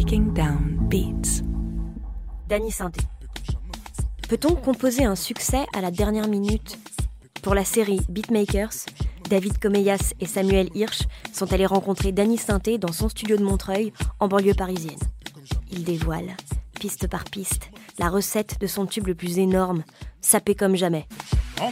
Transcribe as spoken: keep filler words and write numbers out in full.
Breaking Down Beats. Danny Sainté. Peut-on composer un succès à la dernière minute ? Pour la série Beatmakers, David Comeyas et Samuel Hirsch sont allés rencontrer Danny Sainté dans son studio de Montreuil, en banlieue parisienne. Ils dévoilent, piste par piste, la recette de son tube le plus énorme, sapé comme jamais.